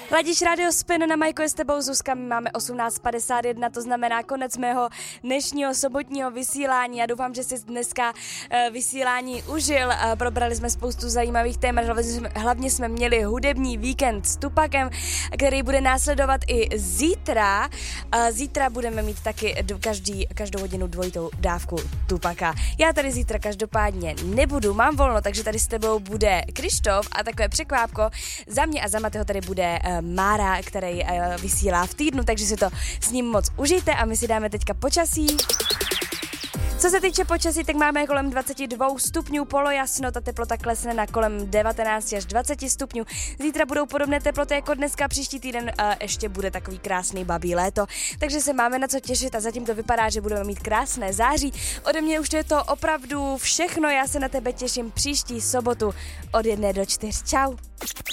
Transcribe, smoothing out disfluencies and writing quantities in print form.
Ladíš Radio Spin, na Majko je s tebou Zuzka, my máme 18:51, to znamená konec mého dnešního sobotního vysílání. Já doufám, že jsi dneska vysílání užil, probrali jsme spoustu zajímavých témat, hlavně jsme měli hudební víkend s Tupakem, který bude následovat i zítra. Zítra budeme mít taky každou hodinu dvojitou dávku Tupaka. Já tady zítra každopádně nebudu, mám volno, takže tady s tebou bude Krištof a takové překvápko. Za mě a za Mateho tady bude Mára, který vysílá v týdnu, takže si to s ním moc užijte a my si dáme teďka počasí. Co se týče počasí, tak máme kolem 22 stupňů polojasno, ta teplota klesne na kolem 19 až 20 stupňů. Zítra budou podobné teploty jako dneska, příští týden ještě bude takový krásný babí léto, takže se máme na co těšit a zatím to vypadá, že budeme mít krásné září. Ode mě už je to opravdu všechno, já se na tebe těším příští sobotu od 1 do 4. Čau.